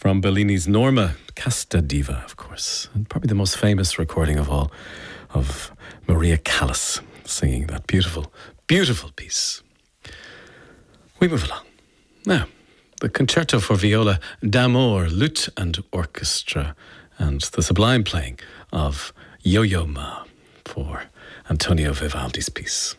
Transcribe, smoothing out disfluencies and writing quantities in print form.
from Bellini's Norma, Casta Diva, of course, and probably the most famous recording of all of Maria Callas singing that beautiful, beautiful piece. We move along. Now, the Concerto for Viola d'Amour, Lute and Orchestra, and the sublime playing of Yo-Yo Ma for Antonio Vivaldi's piece.